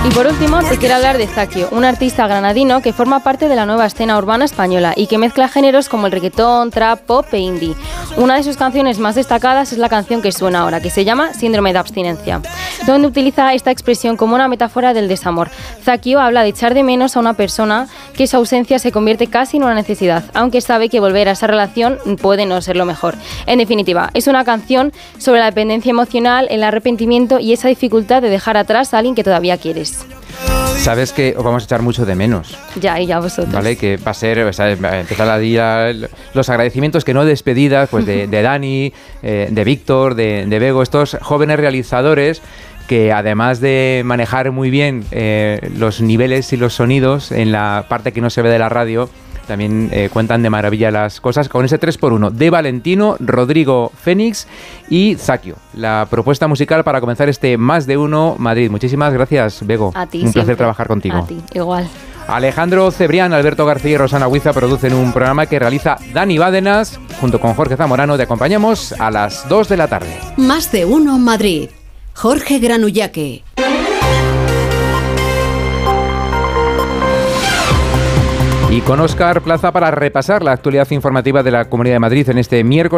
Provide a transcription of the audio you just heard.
Y por último, te quiero hablar de Zakio, un artista granadino que forma parte de la nueva escena urbana española y que mezcla géneros como el reggaetón, trap, pop e indie. Una de sus canciones más destacadas es la canción que suena ahora, que se llama Síndrome de abstinencia, donde utiliza esta expresión como una metáfora del desamor. Zakio habla de echar de menos a una persona que su ausencia se convierte casi en una necesidad, aunque sabe que volver a esa relación puede no ser lo mejor. En definitiva, es una canción sobre la dependencia emocional, el arrepentimiento y esa dificultad de dejar atrás a alguien que todavía quieres. Sabes que os vamos a echar mucho de menos. Ya, y ya vosotros. Vale, que va a ser, o sea, empezar a decir los agradecimientos, que no despedidas, pues de Dani, de Víctor, de Bego, estos jóvenes realizadores que además de manejar muy bien los niveles y los sonidos en la parte que no se ve de la radio, también cuentan de maravilla las cosas con ese 3x1 de Valentino, Rodrigo Fénix y Zakio. La propuesta musical para comenzar este Más de Uno Madrid. Muchísimas gracias, Bego. A ti, un placer siempre. trabajar contigo. A ti, igual. Alejandro Cebrián, Alberto García y Rosana Huiza producen un programa que realiza Dani Bádenas junto con Jorge Zamorano. Te acompañamos a las 2 de la tarde. Más de Uno Madrid. Jorge Granullaque. Y con Óscar Plaza para repasar la actualidad informativa de la Comunidad de Madrid en este miércoles.